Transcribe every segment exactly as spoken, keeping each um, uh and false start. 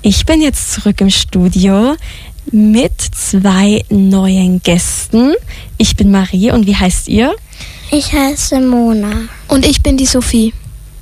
Ich bin jetzt zurück im Studio mit zwei neuen Gästen. Ich bin Marie und wie heißt ihr? Ich heiße Mona. Und ich bin die Sophie.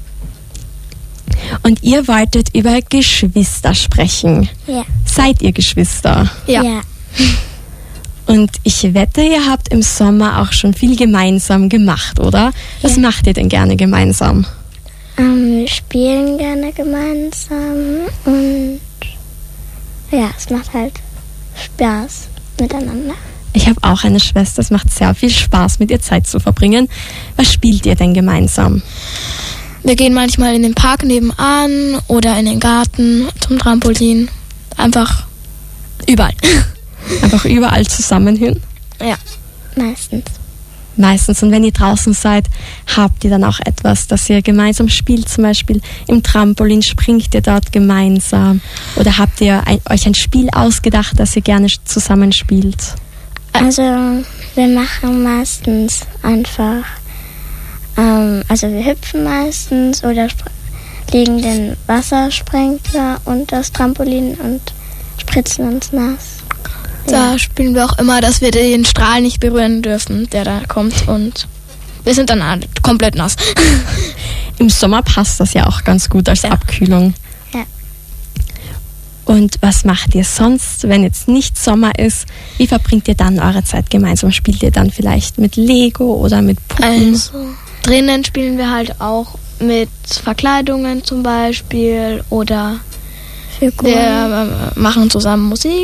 Und ihr wolltet über Geschwister sprechen. Ja. Seid ihr Geschwister? Ja. ja. Und ich wette, ihr habt im Sommer auch schon viel gemeinsam gemacht, oder? Was Ja. macht ihr denn gerne gemeinsam? Ähm, wir spielen gerne gemeinsam und ja, es macht halt Spaß miteinander. Ich habe auch eine Schwester, es macht sehr viel Spaß, mit ihr Zeit zu verbringen. Was spielt ihr denn gemeinsam? Wir gehen manchmal in den Park nebenan oder in den Garten zum Trampolin. Einfach überall. Einfach überall zusammen hin? Ja. Meistens. Meistens. Und wenn ihr draußen seid, habt ihr dann auch etwas, das ihr gemeinsam spielt? Zum Beispiel im Trampolin, springt ihr dort gemeinsam? Oder habt ihr ein, euch ein Spiel ausgedacht, das ihr gerne zusammen spielt? Also wir machen meistens einfach, ähm, also wir hüpfen meistens oder spr- legen den Wassersprenkler und das Trampolin und spritzen uns nass. Da spielen wir auch immer, dass wir den Strahl nicht berühren dürfen, der da kommt. Und wir sind dann alle komplett nass. Im Sommer passt das ja auch ganz gut als Ja. Abkühlung. Ja. Und was macht ihr sonst, wenn jetzt nicht Sommer ist? Wie verbringt ihr dann eure Zeit gemeinsam? Spielt ihr dann vielleicht mit Lego oder mit Puppen? Also drinnen spielen wir halt auch mit Verkleidungen zum Beispiel oder Figuren. wir äh, machen zusammen Musik.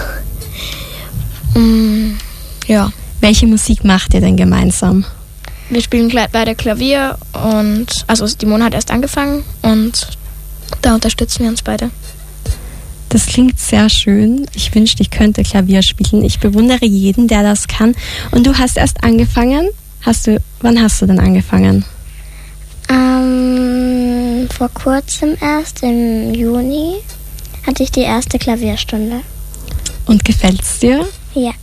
Mm, ja, Welche Musik macht ihr denn gemeinsam? wir spielen kla- beide Klavier und also die Mona hat erst angefangen und da unterstützen wir uns beide. Das klingt sehr schön. Ich wünschte, ich könnte Klavier spielen. Ich bewundere jeden, der das kann. Und du hast erst angefangen? Hast du, wann hast du denn angefangen? Ähm, vor kurzem erst, im Juni, hatte ich die erste Klavierstunde. Und gefällt's dir? Ja.